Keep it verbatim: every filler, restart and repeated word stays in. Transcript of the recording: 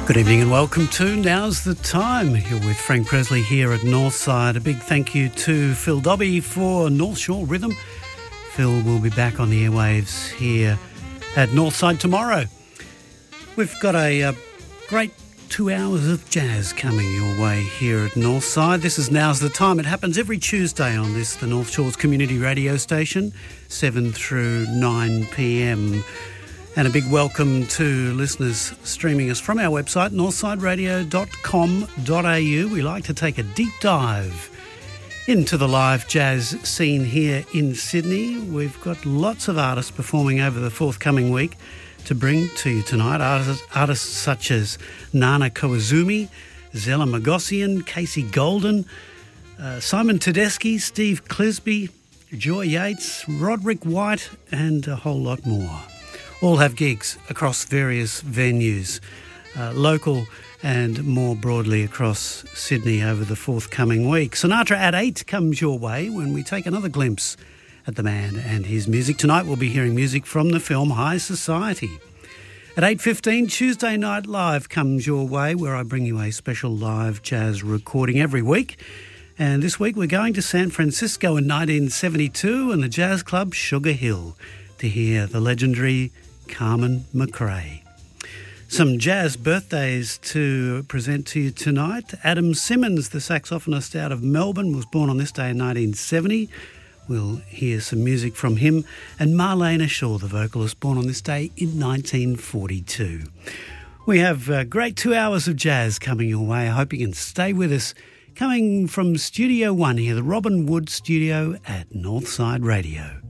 Good evening and welcome to Now's the Time. You're with Frank Presley here at Northside. A big thank you to Phil Dobby for North Shore Rhythm. Phil will be back on the airwaves here at Northside tomorrow. We've got a, a great two hours of jazz coming your way here at Northside. This is Now's the Time. It happens every Tuesday on this, the North Shores community radio station, seven through nine p.m. And a big welcome to listeners streaming us from our website, northside radio dot com dot a u. We like to take a deep dive into the live jazz scene here in Sydney. We've got lots of artists performing over the forthcoming week to bring to you tonight. Artists, artists such as Nana Koizumi, Zella Magosian, Casey Golden, uh, Simon Tedeschi, Steve Clisby, Joy Yates, Roderick White, and a whole lot more. All have gigs across various venues, uh, local and more broadly across Sydney over the forthcoming week. Sinatra at eight comes your way when we take another glimpse at the man and his music. Tonight we'll be hearing music from the film High Society. At eight fifteen, Tuesday Night Live comes your way, where I bring you a special live jazz recording every week. And this week we're going to San Francisco in nineteen seventy-two and the jazz club Sugar Hill to hear the legendary Carmen McRae. Some jazz birthdays to present to you tonight. Adam Simmons, the saxophonist out of Melbourne, was born on this day in nineteen seventy. We'll hear some music from him. And Marlena Shaw, the vocalist, born on this day in nineteen forty-two. We have a great two hours of jazz coming your way. I hope you can stay with us. Coming from Studio One here, the Robin Wood Studio at Northside Radio.